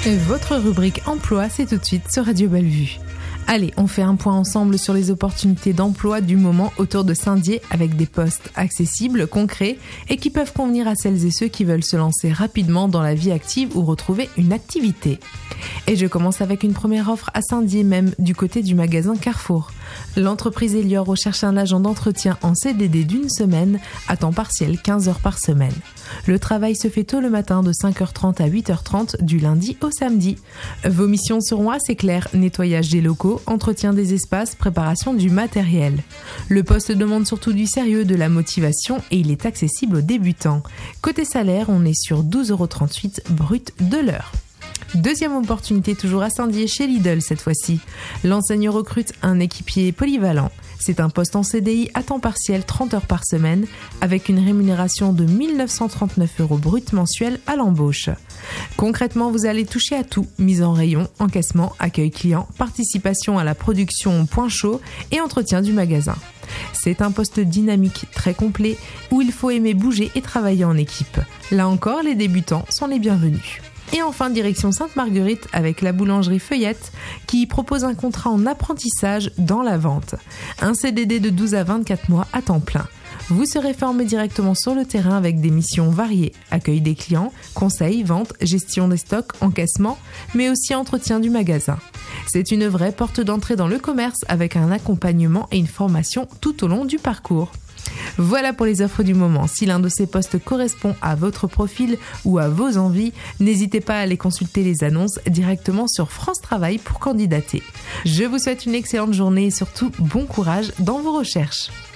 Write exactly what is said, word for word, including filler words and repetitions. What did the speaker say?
Votre rubrique emploi, c'est tout de suite sur Radio Bellevue. Allez, on fait un point ensemble sur les opportunités d'emploi du moment autour de Saint-Dié avec des postes accessibles, concrets et qui peuvent convenir à celles et ceux qui veulent se lancer rapidement dans la vie active ou retrouver une activité. Et je commence avec une première offre à Saint-Dié même, du côté du magasin Carrefour. L'entreprise Elior recherche un agent d'entretien en C D D d'une semaine, à temps partiel quinze heures par semaine. Le travail se fait tôt le matin de cinq heures trente à huit heures trente du lundi au samedi. Vos missions seront assez claires, nettoyage des locaux, entretien des espaces, préparation du matériel. Le poste demande surtout du sérieux, de la motivation et il est accessible aux débutants. Côté salaire, on est sur douze euros trente-huit brut de l'heure. Deuxième opportunité toujours à Saint-Dié chez Lidl cette fois-ci. L'enseigne recrute un équipier polyvalent. C'est un poste en C D I à temps partiel trente heures par semaine avec une rémunération de mille neuf cent trente-neuf euros brut mensuel à l'embauche. Concrètement, vous allez toucher à tout, mise en rayon, encaissement, accueil client, participation à la production point chaud et entretien du magasin. C'est un poste dynamique très complet où il faut aimer bouger et travailler en équipe. Là encore, les débutants sont les bienvenus. Et enfin, direction Sainte-Marguerite avec la boulangerie Feuillette qui propose un contrat en apprentissage dans la vente. Un C D D de douze à vingt-quatre mois à temps plein. Vous serez formé directement sur le terrain avec des missions variées, accueil des clients, conseil, vente, gestion des stocks, encaissement, mais aussi entretien du magasin. C'est une vraie porte d'entrée dans le commerce avec un accompagnement et une formation tout au long du parcours. Voilà pour les offres du moment. Si l'un de ces postes correspond à votre profil ou à vos envies, n'hésitez pas à aller consulter les annonces directement sur France Travail pour candidater. Je vous souhaite une excellente journée et surtout bon courage dans vos recherches.